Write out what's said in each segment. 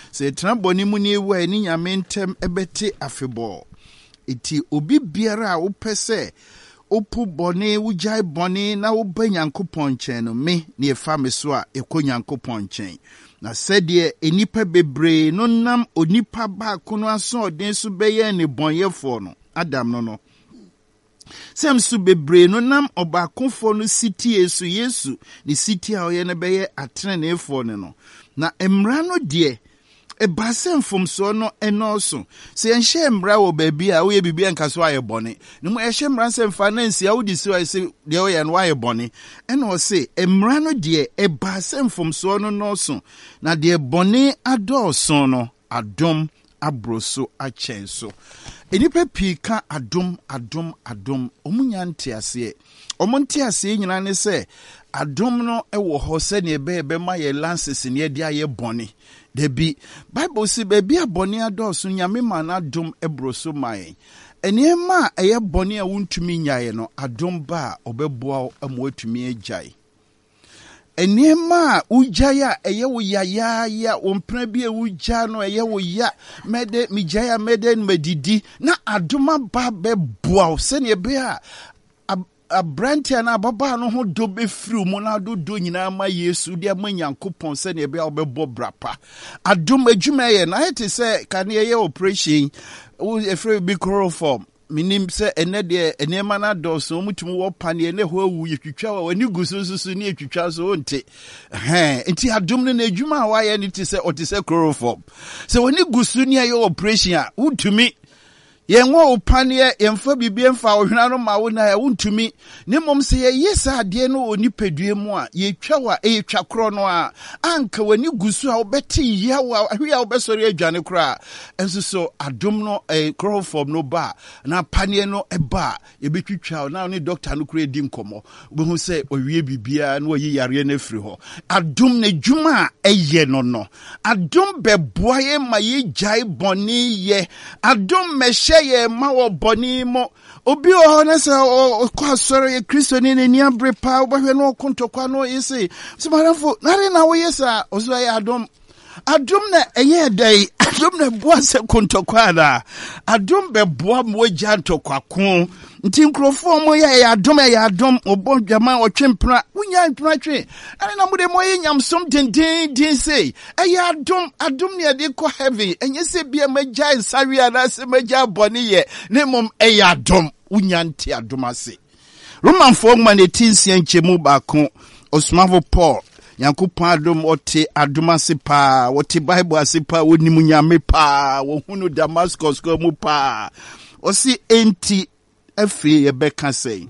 Se tena boni mu ni ewu ni nyame ntem ebete afebɔ. Iti obi biara a wopɛ opu bɔne wugyae bɔne na woba Nyankopɔn nkyɛn no me ne efa me so a ekɔ Nyankopɔn nkyɛn. Na sɛdeɛ enipa bebree no nam onipa baako no aso ɔden so bɛyɛ ne bɔnyɛfo no Adam no. Sem su bebree no nam ɔbaakofo no sitie so Yesu ne sitie a ɔyɛ no bɛyɛ atreneefo no. Na mmara no deɛ eba semfomso no enoso se enhye mmra wo baabi a wo ye bibia nka so aye bone ne mo ehye mmra semfa na nsia wo disi wo se de wo ye no aye bone ena o se mmra no de eba semfomso no noso na de bone adoso no adom abroso achenso enipa pika adom omunya ntiase omontiase nyina ne se adom no ewo ho se ne ebe ma ye lances ne de aye bone Debi, Bible si bebi a boni adosu nyame ma na adom ebroso mae. Enema eye boni a wuntumi nyaye no adom ba obeboa amwatumi agyae. Enema ujaya eye wo ya ompra bi e uja no eye wo ya mede mijaya mede medidi na adoma ba beboa se ne be a Abrantia na baba no ho do be free mu na do nyina ma Yesu de ma Nyankopon se ne be obebo brapa adom adwuma ye na it say kan ye operation wo efre bi chloroform minim se ene de enema na do so mutum wo pane ne ho awu yetwitwa wa ni gusususu ne yetwitwa so onte enti adom no na adwuma wa ye ne ti se otise chloroform se woni gusu ne ye operation a wutumi yenwo opane yemfa bibie mfa ohwena no ma wo na ya wuntumi ne mom se ye yesa ade no onipadue mu a yetwa wa eyetwa kro no a anka wani gusu a obeti yawa ahwe a obesori adwane kra enso so adom no chloroform no ba na pane no eba yebetwitwa na ne doctor no kra edi nkomo obehu se owie bibia na oyi yare na firi ho adom na dwuma eye no adom beboa ye ma ye jai boni ye adom meshe ye ma wo boni mo obi o na se o kwa soro ye Kristo ni ni abre pa obahwe no kontokwa no yesi simarafo nare na wo yesa ozo ya adom na eye dai adom na boa se kontokwa na adom be boa mo gya ntokwa ko nti nkrofo mo ya adom obodwama otwempra unya mpra twe ane na mude mo ye nyamsom den sei eye adom ne de ko heaven enye se bia magya nsari ana se magya bone ye ne mom eye adom unya nti adom ase Roman 4:18 nchemu baako osmavo Paul Yankopon adom ote adom ase pa wote Bible ase pa wonimu nyame pa wo hunu Damascus ko mu pa osi enti afiri yebeka sei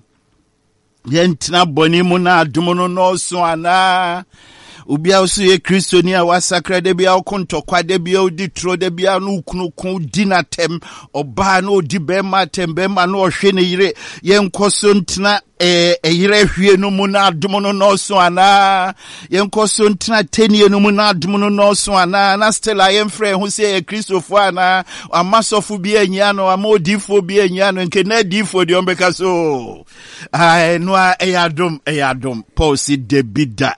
yentina boni mu na adom no no so ana ubia osu ye Kristo ni a wasakra de bia okontokwa de bia odi tro de bia no kunukun dinatem oba na odi bema tembema na ohwe ne yire yenkoso ntina yire hwie no mu na adom no no so ana yenkoso ntina tenie no mu na adom no no so ana na still ayemfre hu se ye Kristofo ana amasofu bia nya no amodifo bia nya no nke na difo de ombeka so no eyadom Paul si debida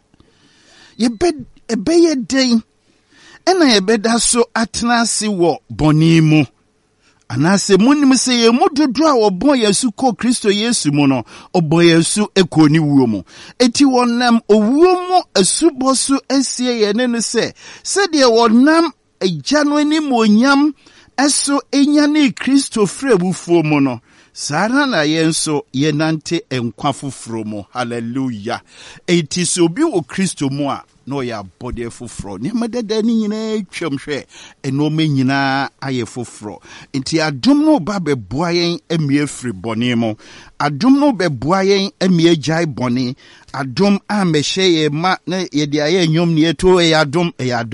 Yebeye den ena yebeda so atnase wo boni mu anase munim se ye mudodo a obon Yesu ko Kristo Yesu mu no obon Yesu ekoni wuo mu eti wonam owuo mu asuboso asie ye ne no se de wonam agya no anim onyam eso enya ne Kristo frebufuo mu no Sara na yenso yenante enkwa foforo mu hallelujah eti so bi wo Kristo mu a no ya body foforo ne mededa ni nyina twamhwe eno me nyina aye foforo enti adom no ba beboa yen emie firi bone mu adom no beboa yen emie jai bone adom a mehye ye ma na ye dia ye nyom ne eto eyadom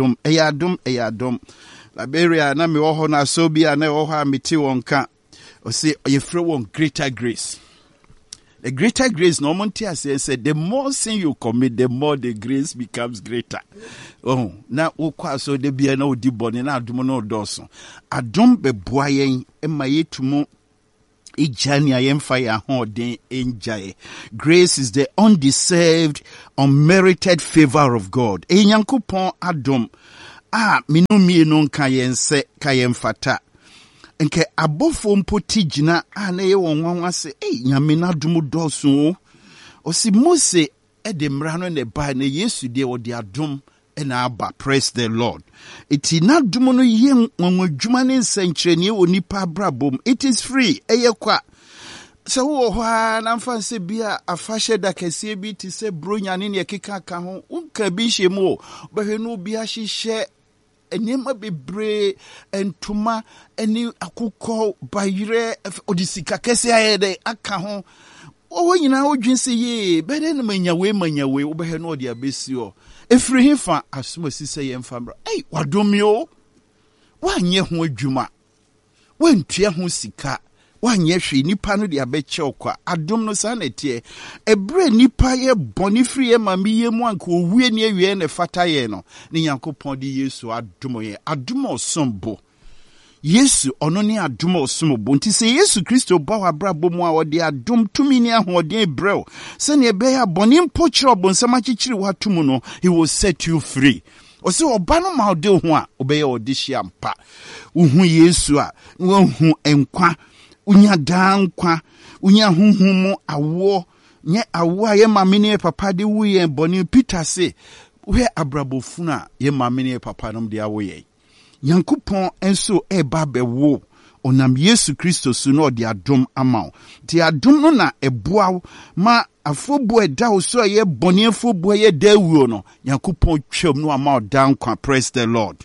Liberia na me wo ho na so bia na wo ho a meti wonka o say you throw one greater grace. The greater grace, no one said, the more sin you commit, the more the grace becomes greater. Oh, now, so de be no dibon and adumono doso. Adom be boyen, and my tumo. Ijania yemfire holding enjoy. Grace is the undeserved, unmerited favor of God. Enyankopon adom. minumi no nka yense ka yemfata nke abofo mpoti gina na ye wonwanwa se nyame na dum doso osi Mose de mmara no ne ba na Yesu de wo de adom na aba. Praise the Lord. Iti na dum no ye nwanwadwuma ne nsankyerene woni pa brabom. It is free. Eye kwa so wo hwa na mfa se bia afahye da kase bi ti se bronya ne keka ka ho unka bi hyemu behwenu bi ahyehye enema bebre entuma eni akukọ bayire odisika kese ayede aka ho wo nyina odwinse ye bede no manyawe wo behwenu odi abesi o efiri hifa asomasi se ye mfamra wadomio wanye ho adwuma wantua ho sika wanye hwe nipa no de abeche okwa adom no sa na tie ebre nipa ye boni free ye mami ye mu anka owie ne awie ne fata ye no ne Yankopon de Yesu adom ye adom osombo Yesu ono ne adom osombo nti se Yesu Kristo ba wa brabo mu a wode adom tumi ne ahoden brel se ne be ya boni mpo kire obonsam akikiri watumu no he will set you free. Ose oba no ma ode ho a obeye odihia mpa uhu Yesu a wohu enkwa unya dankwa unya huhumu awo nye awo ye mamene papa de wuye boni Peter se we abrabofuna ye mamene papa nom de awoye Yankopon enso eba bewo onam Yesu Kristo su no de adom amaw ti adom no na eboaw ma afobo eda so ye boni afobo ye dawuo no Yankopon twam no amaw dankwa. Praise the Lord.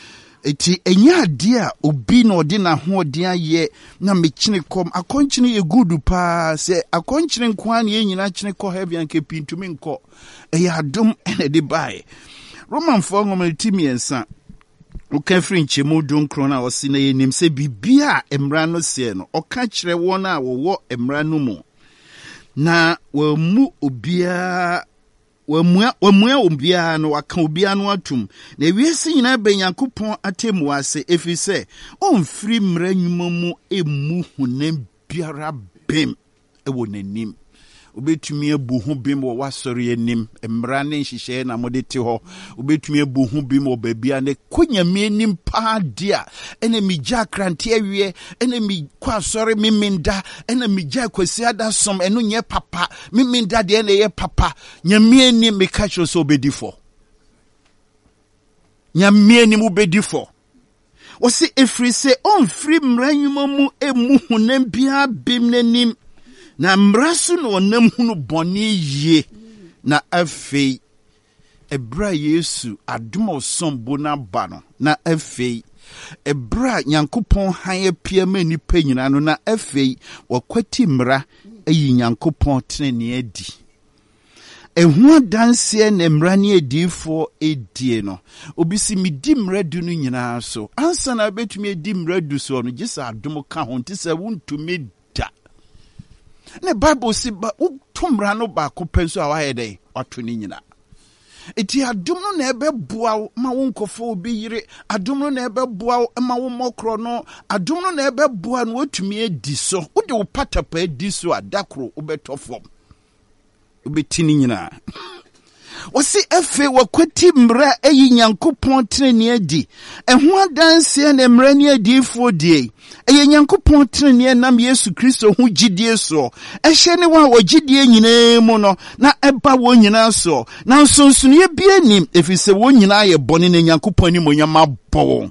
Eti enya dia obi na odi na ho odi aye na mechine kom akonchine ye gudu pa se akonchine kwa na ye nyina chine ko heavy anke pintumi nko eya adom ene de bae Roman 4:10 uka free nchemu dunkro na osi na yenim se bibia emra no se no oka kire won a wo emra no mu na wamu obia wamua obia no waka obia no atum na wiese nyina be Yankopon atemu ase efise onfiri mra nwuma mu emu hunem biara bem ewo nanim obetumi abu ho bim wo wasori anim mra ne nhihye na modete ho obetumi abu ho bim wo babia ne konyame anim pa dia ene migya krante awie ene mi kwa sori miminda ene migya kwasi ada som eno nye papa miminda de ene ye papa nyame anim meka cho so obedifo nyame anim obedifo wosi efri se on free mra nwuma mu emu hunam bia bim nanim na mrasu no onam hunu boni ye na afei ebra Yesu adom osombo na ba no na afei ebra Yankopon han apia ma nipa nyina no na afei wakwati mra ayi Yankopon tenene adi ehua danse na mra ne adifo edie no obisi midi mra du no nyina so ansa na betumi edi mra du so no gisa adom ka ho ntisa wuntumi ne Bible si ba utumra no ba ko penso a waye dey wato ni nyina eti adom no na ebeboa ma wonkofo obi yire adom no na ebeboa ma wo mokro no adom no na ebeboa no otumi edi so wode wo patapa edi so adakro obetofom obetini nyina wasi efe wakwati mra eyi Yankopon tenene adi eho adanse na mra ne adifo die eye Yankopon tenene nam Yesu Kristo hu gidie so ehye ne wa wogidie nyina mu no na eba wo nyina so na nsonsono ye bia nim efise wo nyina ye bone na Yankopon ni monyama bo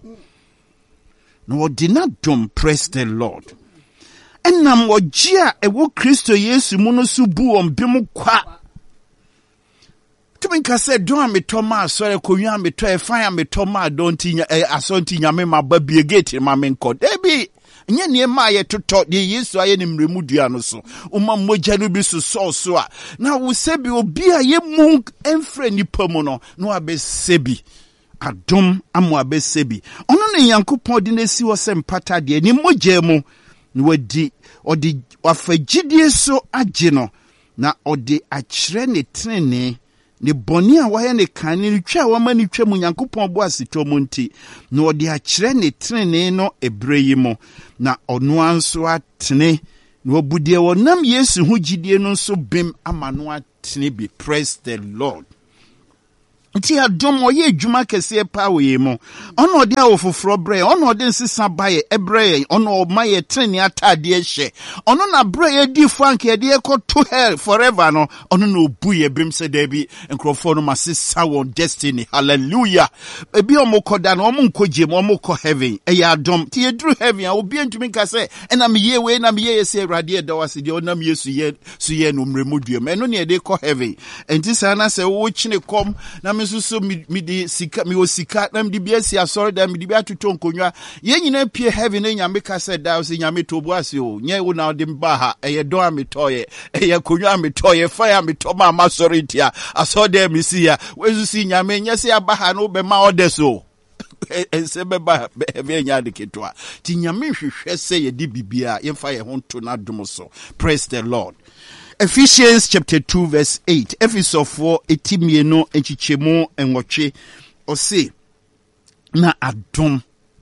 no odina dom. Praise the Lord. Enam wogia ewo Kristo Yesu mu no so bu ombem kwa Tuminka said, "Don't me Thomas, sorry, Koyan me to a fire me Thomas, don't assaulting your mamma, baby, get him, my men called Debbie. And yet, near my to talk the years I am remudiano so. Uma mojalubisu so. Now, we say, be a ye monk and friendly permono, no abe sebi. Adom amwabe sebi. Only Yankopon didn't see was some patadi, any mojemo, no di, or the wafajidi so ageno, na or the achrene trene. Ne boni a waye ne kan ne twa wa mani twa mu Yankopon bo asito mu nti na odi a kire ne trene no ebreyi mo na ono anso atene na obudie wonam Yesu hu gidie no nso bem ama no atene bi. Praise the Lord. Nti adom oye adwuma kese pa we mo ono de awofofro bre ono de nsesa baye ebre ono maye treni atade hye ono na bre ye di frank ye de ko to hell forever no ono na obu ye brim se da bi nkrofo no masesa won destiny hallelujah ebi omokoda no omonkoje mo omoko heaven eya adom ti edru heaven a obi ntumi ka se na me ye we na me ye se awrade da wase de onam yesu ye su ye no mremuduam eno ne de ko heaven enti sa na se wo chine kom na so mi di sika mi o sika na mi di biasi asori da mi di bi atoto nkonwa ye nyina pie heaven na nyame ka said da so nyame to bu ase o nye wo na de mba ha eye do ametoye eye konwa ametoye fire ametoma amasori tia asori da mi si ya wezu si nyame nye se aba ha no be ma odeso ense be ba be nya de ketwa ti nyame hwehwe se ye di bibia ye fa ye ho to na dum so. Praise the Lord. Ephesians chapter 2 verse 8. Ephesus 4 etimieno enchichemu enwoche ose na adom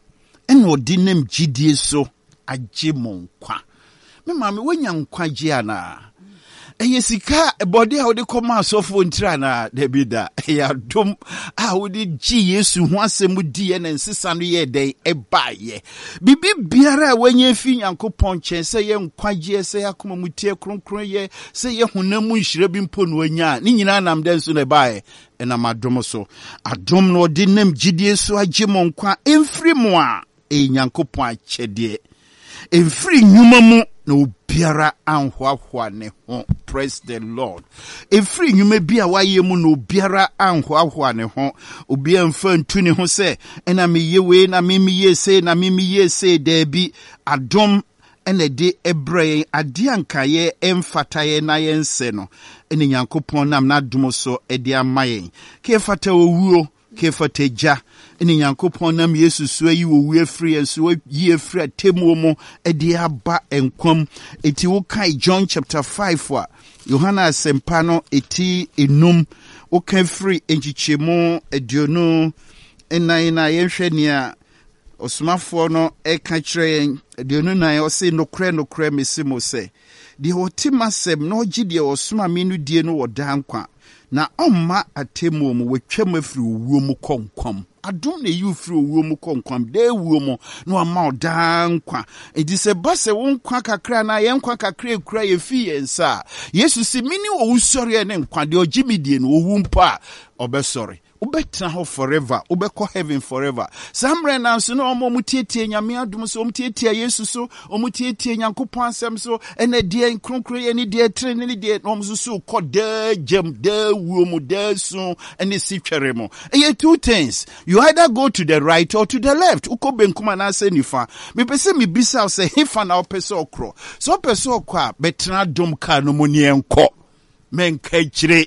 ena odinem gidie so agye monkwa. Me mama wonya nkwa gye ana. Eye sika body a wode koma asofo ntira na debida ya dom a wode gi Yesu ho asem di na nsesa no ye den ebaye bibi biara wanya fi Nyankopɔn chen se ye nkwagye se yakoma mutie kronkron ye se ye honamu nhire bi mpo no anya ni nyina nam den so na ebaye na madom so adom no de nam gidie so agye monkwa emfiri mo a Nyankopɔn akyede emfiri nyuma mu na obiara anhoahwa ne ho. Praise the Lord. Every nyume bia waye mu no obiara anhoahwa ne ho obia mfa ntu ne ho se ena me yewe na me ye se na me ye se da bi adom ene de ebre ade ankaye emfataye na yense no ene Nyankopɔn nam na dom so ede amaye ke fata owuo ke fata ja ene Nyankopɔn nam Yesu so ayi owu afri enso yi afri atemu mo ede aba enkwam eti wo kai John chapter 5 wa Yohana asempa no eti enum wo kan free enchichemu aduonu enan na yenhwe nia osumafo no eka kire aduonu nan o se nokre mesimo se de otimasem no gide osuma minu die no wodankwa na omma atemu mu wetwam afri owuo mu konkwam adom na yi ofri owuo mu konkwam de ewuo mu no ama odankwa edi se base wonkwa kakra na ye nkwa kakra ekura ye fi yensa Yesu si mini owusori ne nkwa de ogimidie no owu mpa obesori ubetna ho forever ubeko heaven forever samre na nso no omo mutietie nyame adom so omutietie Yesu so omutietie Nyankopɔn asɛm so ene die kronkro ye ni die trene ni die no so ko de jem de wuo de so ene sitwere mo two things you either go to the right or to the left uko benkuma na se nifa me pese me bisa se hifa na opese okro so opese okwa betna dom ka no mo ne enko menka kire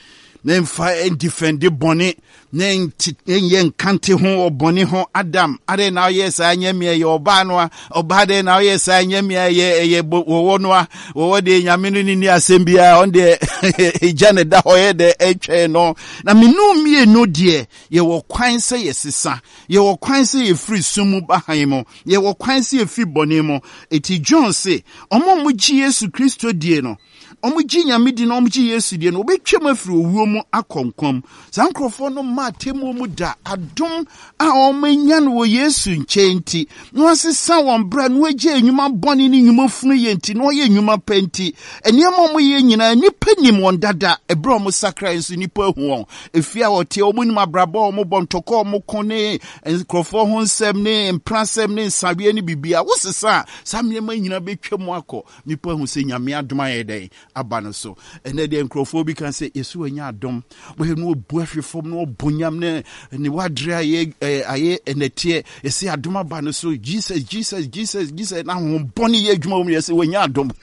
nemfa defend boni nen kante ho oboni ho Adam ade na yes anyame ye oba no oba de na yes anyame ye wo no wo de nyame no ni asembia on de ejane da hoye de etwe no na menu mie no de ye wo kwan se ye sesa ye wo kwan se ye free sumu bahan mo ye wo kwan se ye free boni mo eti John say omo mu gi Yesu Kristo die no omuji nyame di na omuji Yesu die no obetwam afiri owuo mu akonkom sankrofo no matemu mu da adom a omanya no wo Yesu nchenti no asesa won bra no agye enwuma bone ni nwuma funu ye nti no ye enwuma penti eniemo mo ye nyina nipa nim won dada ebra mo sakra enso nipa hu won efia wote omunim abrabo omo bontoko omo kone enkrofo ho nsem ne mprasem ne nsawe ne bibia wosesa samyema nyina betwam akọ nipa hu se nyame adom ayedai abano so ene de enkrofo can say Yesu anya adom we no bu ahwefom no bonyam ne wadra ye aye enetie ese adom abano so Jesus na ho boni ye adwuma mu yesi wanya adom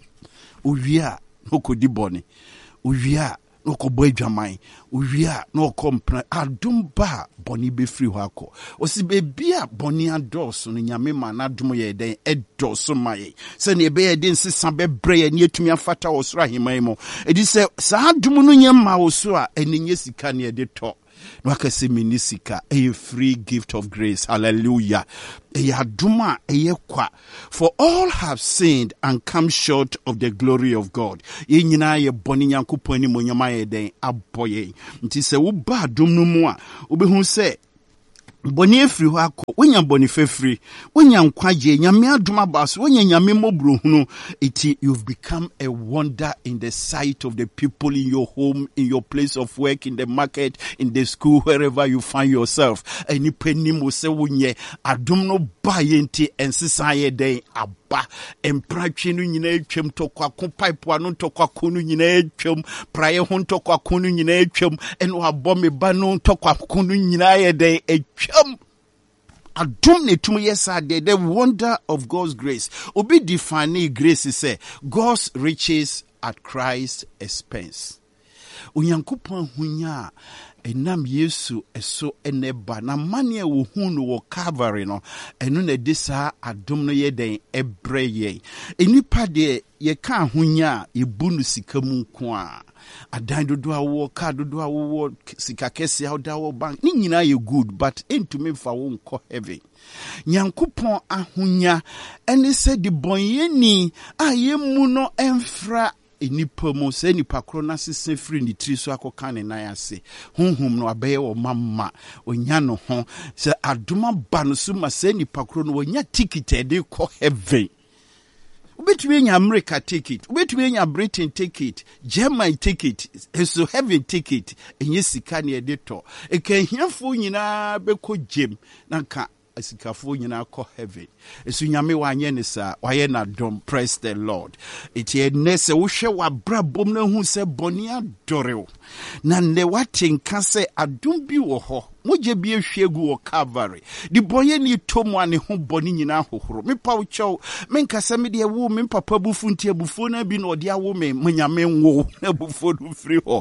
owia okodi boni owia okobɔ adwaman owia na okompra adom ba boni be free ho akọ osi bebia boni adoso no nyame ma na adom ye den edoso maye se ne be ye den sesa bebre ye ne etumi afata osoro aheman mo edi se sa adom no nyam ma oso a enenye sika ne de to No akase minisika a free gift of grace. Hallelujah. Eyaduma eyekwa. For all have sinned and come short of the glory of God. Ye nyina ye boni Nyankopon ni monyama ye den aboye. Nti se wo ba adom no mu a obehu se boni efiri ho akọ wonya boni fefiri wonya nkwaje nyame adoma baso wonya nyame mobrohunu iti you've become a wonder in the sight of the people in your home, in your place of work, in the market, in the school, wherever you find yourself. Eni penim wo se wonye adom no ba yenti ensesa ye den aba empratwe no nyina atwam tokwa ko pipe ano tokwa ko no nyina atwam praye ho tokwa ko no nyina atwam eno abɔ me ba no tokwa ko no nyina ye den atwam adom ne tum yesa the wonder of God's grace. Obi define grace is say God's riches at Christ's expense. Onyankopɔn hunya enam Yesu eso eneba na mane wo hu no wo Calvary no eno na de saa adom no ye den ebre ye enipa de ye ka hunya ebu no sika mu nko a adan dodo awo ka dodo awo sika kese awda wo bank ni nyina ye good but into me fa wo nko heaven. Nyankopɔn ahunya ene se de bonyeni a ye mu no emfra enipa mo se nipa kro na sese free ni tri so akoka ne nan ase honhom no abeye wo mamma onya no ho se adoma ba no so ma se nipa kro no onya ticket de ko heaven. Ubetumi nya America ticket, ubetumi nya Britain ticket, German ticket, so heaven ticket enye sika ne de to e kan hiafo nyina be ko gem nanka asikafo nyina ko heaven. Esu nyame wanye ne sa waye na dom. Praise the Lord. Iti enese wo hwe wa brabom na hu se boni adoreo na ne watenka se adom bi wo ho moje bi ehwegu wo Calvary di boye ni tomu ane ho boni nyina hohoro me pa wo chew me nkasa me de wo me papa bufu nti abufu na bi na ode awo me nyame nwo na bufu do free ho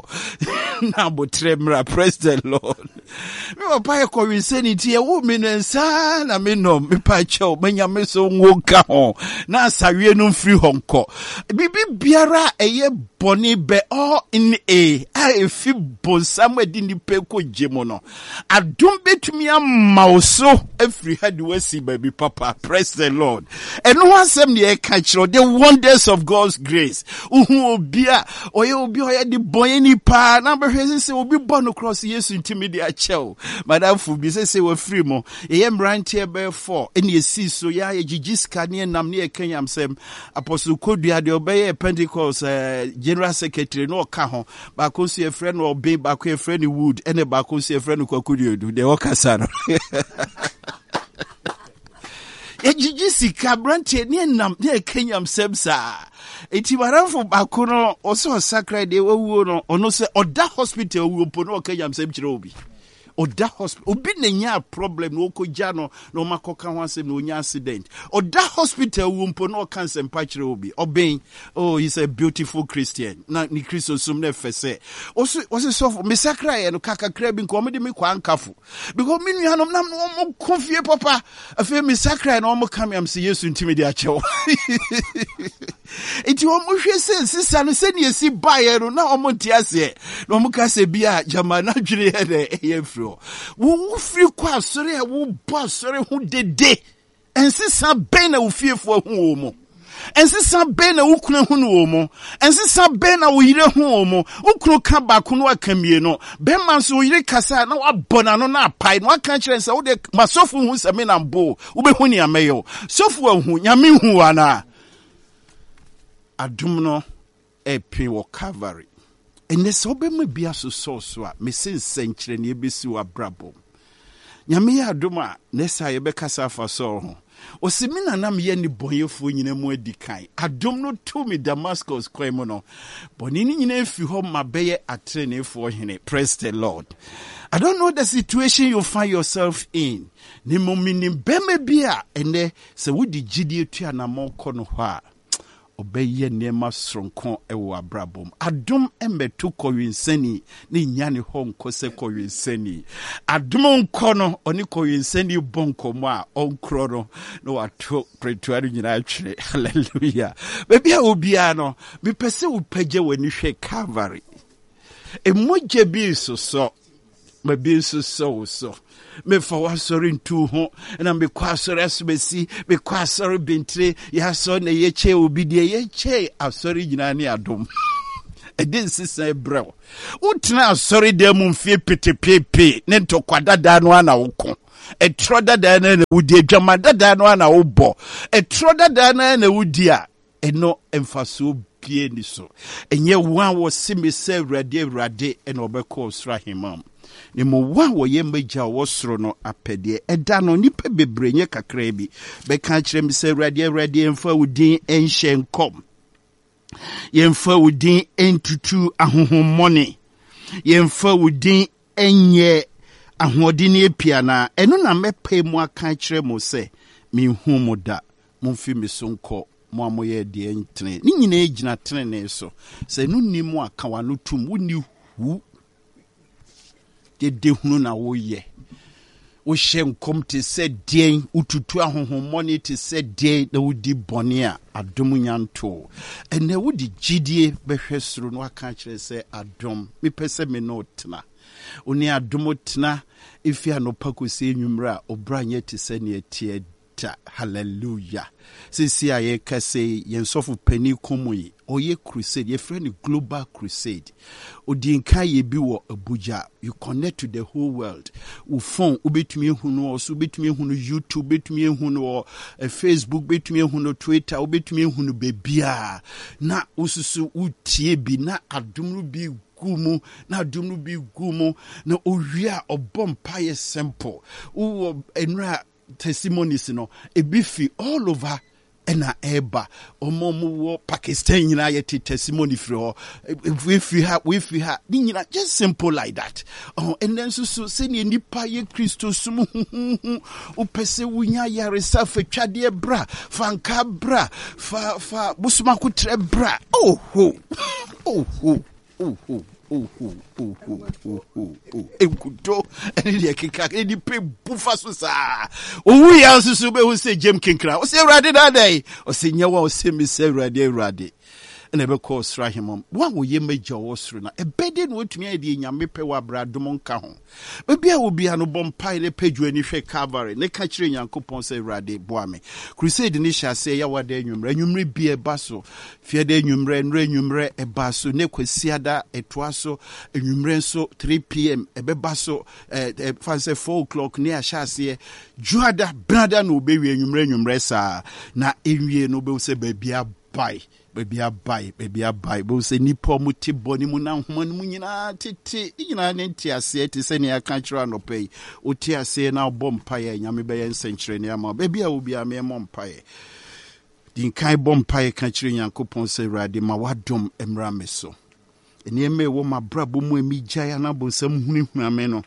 na botre mra. Praise the Lord. Me papa e ko insanity e wo me nsa na me no me pa chew me nyame so nwo ka ho na asawie no free ho nko bibi biara eye boni be all in a fi bonsam adi ni pe ko jemo no adom betumi amauso every had wasi baby papa. Praise the Lord. And no one sem ne catch the wonders of God's grace. Uhu obia oye di boy ni pa na be hwese se obi born across Yesu intimidi a chew madam fu bi se we free mo e brand here be 4 ene esi so ya gigiska ne nam ne Kenyam sem apostle Kodua de obey Pentecost general secretary no ka ho ba ko so e friend no obe ba ko e friend Wood ene ba ko so e friend Kwakudu de wakasano ejijisika branche ne nam ne Kenyam semsa eti waranfo bakono oso sakra de wawuo no ono se oda hospital wuo po no Kenyam sem kire obi oda hospital obi na nya problem no koja no no makoka ho asem no nya accident oda hospital wuo po no cancer mpa kire obi oben oh he's a beautiful Christian na ni Christo sum na fese oso so me sakra ye no kakakra bi nko me de me kwa ankafo because me nuanom nam no mo kofie papa afi me sakra no mo kam am se Yesu ntimi de achewo enti o mo hwe se sisa no se ne esi bae no na o mo ntiase no mo ka se bia jama na dwere he de ye fro wo free kwa sori e wo bo sori hu dede ensisa ben na wo fiefo hu mo ensisa ben na wo kuna hu no mo ensisa ben na wo yire hu mo wo kunu ka ba kunu akamie no ben man so yire kasa na wabona no na apai no aka kire se wo de masofu hu se me na mbo wo be hu ni ameyo sofu hu nyame hu ana adum no epi wo Calvary ene se obemu bia so a me sensenkire ne ebesi wa brabo nyame ya adum a nesa ye bekasa fa so ho osimina nam ye ni bonyefo nyina mu adikan adum no to me Damascus kwemu no boni ni nyina efi ho mabeye atrenefo hene. Praise the Lord. I don't know the situation you find yourself in ni momini beme bia ene se wudi gidie tu anamoko no ho a obeye nema sronko ewo abrabom adom embetu kowinsani ni nyane ho nkose kowinsani adom nko no oni kowinsani bonko mo a onkro no no wato pretuari nyina atwere. Hallelujah. Bebia obia no bepese upagye wani hwe Calvary emoje bi so my being so. Me for was sorry in 2 home, and I'm because sorry as we see, because sorry been 3, ya son a ye che will be the ye che, I'm sorry, Jinani Adum. I didn't say, bro. What now, sorry, dear moon fear pity pepe, Nento quada dan one oko. A trodder dan and a woody, Jamada dan one obo. A trodder dan and a woodia, and no emphasis. So, and yet one was semi say rade and obeko sra himam. Nemo one wo ye meja was no apede eda no nipa bebre nye kakra bi be ka kire mi say rade emfa udin enhye nkom yemfa udin entutu ahohommone yemfa udin enye ahodin epia na eno na mepe mu aka kire mo say mi hu mo da mo fi mi so nko mo amoye de entene ni nyina egina tene so se no nimu aka wa no tum woni hu de hunu na wo ye wo hye nkom te se den ututu ahohommone te se den na wodi bone a adom nyanto ene wodi gidie behwesoro no aka kire se adom mepese me no tena oni adom tena ifi anopa se enwumra obranye te se ne atie. Hallelujah. Sisi aye kase yensofu peni komui oye crusade ye friend global crusade odinka ye bi wo Abuja. You connect to the whole world. U phone ubetumi hunu o so betumi hunu YouTube betumi hunu o Facebook betumi hunu Twitter ubetumi hunu bebia na ususu utie bi na adumru bi gumu na adumru bi gumu na owia obompa ye simple u enra testimonies no ebifi all over ena eba omomu Pakistan nyina yeti testimony free ho if you have nyina just simple like that and then so say nipa ye Kristo sum upese wunya yaresa fa twade bra fanka bra fa busuma kutre bra Ekudo and the kika any pay buffasusa. We also sube who say Jim Kinkra. O say Radi that day. O say Nyawa o say me say Radi. And never call Strahimum. One will ye major was runa. A bedding would me the Yamipewa Bradomon Kahon. Maybe I will be an obon pile page when you shake cavalry. Ne catching young coupon say Radi Boame. Crusade Nisha say Yawa de Numre be a basso. Fear de numre a basso. Nequesiada a twaso a numrenso 3 p.m. a bebasso fancy 4 o'clock near Chassie. Juada brother no baby numre sa. Na envy no be say baby bye. Baby I buy. Bo say nipo muti boni mu na homa mu nyina tete nyina nenti ase te se ne aka kira no pay oti ase na bompa ye nyame be ye nsenkyere ne ama baby a obi a me mompa ye din kai bompa ye ka kire Nyankopon se Awurade ma wadom emra me so ene me wo ma brabo mu emi gya na bo sam hunu ame no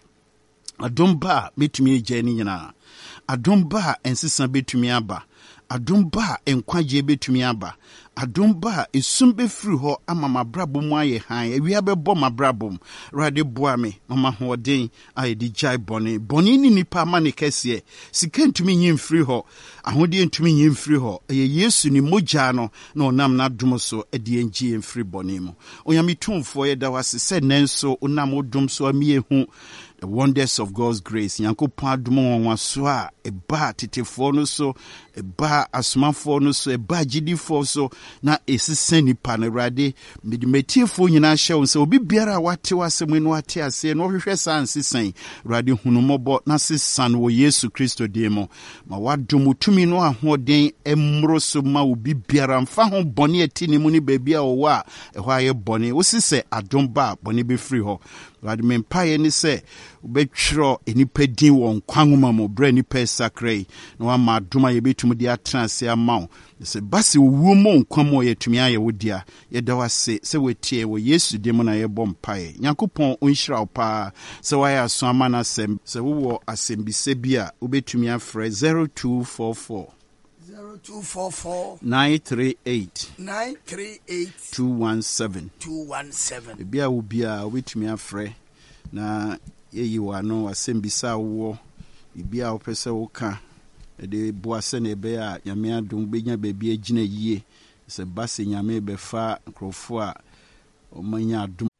adom ba metumi gya ni nyina adom ba ensesa betumi aba adom ba enkwaje betumi aba adom ba esum be free ho ama mabrabo mu aye han awia be bo mabrabo rade boa me mama hoden aye di jai boni ni nipa ma ne kese sika ntumi nyim free ho ahode ntumi nyim free ho eye Yesu ni moja no na onam na dum so ede enji en free boni mu onyame tumfo ye da wase se nenso onam odum so amiehu the wonders of God's grace. Yankopon adom won so a eba tetefo no so eba asomafo no so eba gidifo so na esisen nipa na Awurade medimetiefo nyina hye won se obi biara wate wasem no ate ase no hwehwe sansisen Awurade hunumobo na sesan wo Yesu Kristo demo ma wadom tumi no ahoden emro so ma obi biara mfa ho bone atini mu ni bebia wo a ehwa aye bone wo sise adom ba bone be free ho Awurade mempaye ni se ubetro enipa din won kwanwoma mo bra nipa sakrai na wa ma adoma ye betum di atrase amaw se basi wuo mo nkwamo ye tumi aye wodia ye da wase se wetie wo Yesu de mo na ye bompaye Nyankopon onhyira opa se wa ya so amana sem se wo asembise bia ubetumi afre 0244 938 217 bia wo bia ubetumi afre na yeyi wano asembisa wo bibia wo pese wo ka de boase na ebe a nyame adom benya bebia gina yie se base nyame befa nkrofo a o manya adom